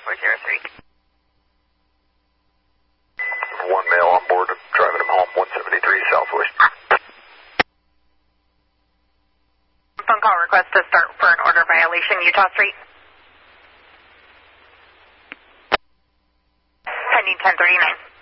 403. One male on board, driving him home, 173 Southwest. Phone call request to start for an order violation, Utah Street. Pending 1039.